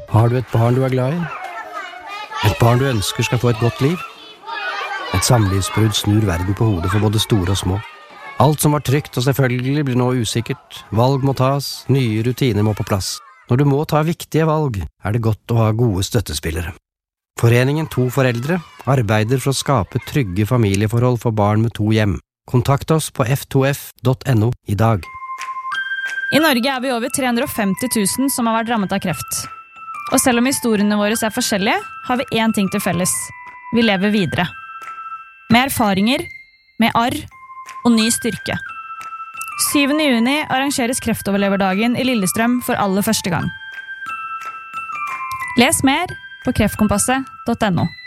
Har du et barn du er glad i? Et barn du ønsker skal få et godt liv? Et samlivsbrudd snur verden på hodet for både store og små. Alt som var trygt og selvfølgelig blir nå usikkert. Valg må tas, nye rutiner må på plass. Når du må ta viktige valg, er det godt å ha gode støttespillere. Foreningen To Foreldre arbeider for å skape trygge familieforhold for barn med 2 hjem. Kontakt oss på f2f.no i dag. I Norge er vi over 350 000 som har vært rammet av kreft. Og selv om historiene våre er forskjellige, har vi én ting til felles. Vi lever videre. Med erfaringer, med arr og ny styrke. 7. juni arrangeres kreftoverleverdagen i Lillestrøm for aller første gang. Les mer på kreftkompasset.no.